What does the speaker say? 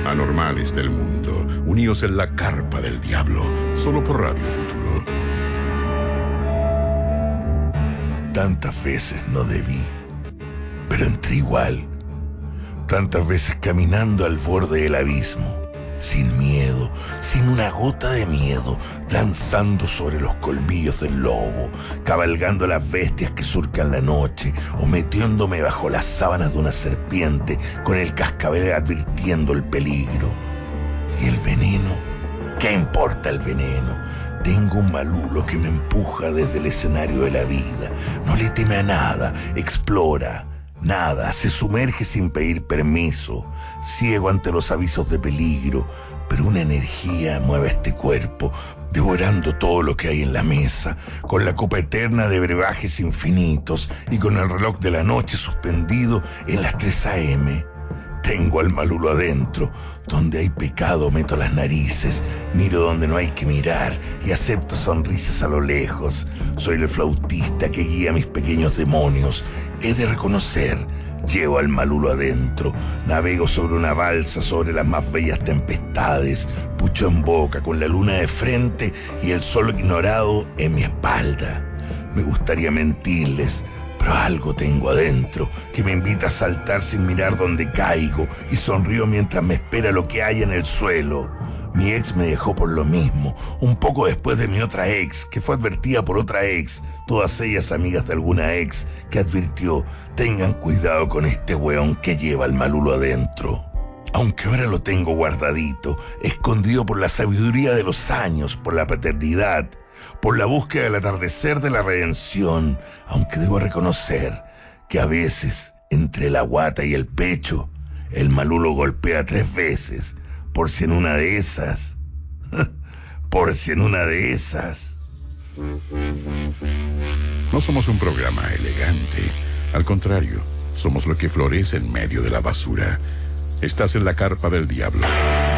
anormales del mundo, unidos en la carpa del diablo, solo por Radio Futuro. Tantas veces no debí, pero entré igual. Tantas veces caminando al borde del abismo, sin miedo, sin una gota de miedo, danzando sobre los colmillos del lobo, cabalgando las bestias que surcan la noche, o metiéndome bajo las sábanas de una serpiente, con el cascabel advirtiendo el peligro. ¿Y el veneno? ¿Qué importa el veneno? Tengo un malulo que me empuja desde el escenario de la vida. No le teme a nada, explora. Nada, se sumerge sin pedir permiso, ciego ante los avisos de peligro, pero una energía mueve este cuerpo, devorando todo lo que hay en la mesa, con la copa eterna de brebajes infinitos y con el reloj de la noche suspendido en las 3 a.m. Tengo al malulo adentro. Donde hay pecado meto las narices, miro donde no hay que mirar y acepto sonrisas a lo lejos. Soy el flautista que guía a mis pequeños demonios. He de reconocer, llevo al malulo adentro. Navego sobre una balsa sobre las más bellas tempestades, pucho en boca con la luna de frente y el sol ignorado en mi espalda. Me gustaría mentirles, pero algo tengo adentro que me invita a saltar sin mirar dónde caigo y sonrío mientras me espera lo que hay en el suelo. Mi ex me dejó por lo mismo, un poco después de mi otra ex, que fue advertida por otra ex, todas ellas amigas de alguna ex, que advirtió: tengan cuidado con este weón que lleva el malulo adentro. Aunque ahora lo tengo guardadito, escondido por la sabiduría de los años, por la paternidad, por la búsqueda del atardecer de la redención, aunque debo reconocer que a veces, entre la guata y el pecho, el malulo golpea 3 veces, por si en una de esas... No somos un programa elegante. Al contrario, somos lo que florece en medio de la basura. Estás en la carpa del diablo.